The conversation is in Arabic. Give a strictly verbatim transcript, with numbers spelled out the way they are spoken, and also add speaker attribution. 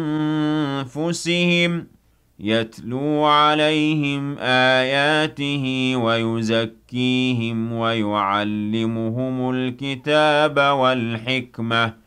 Speaker 1: أنفسهم يتلو عليهم آياته ويزكيهم ويعلمهم الكتاب والحكمة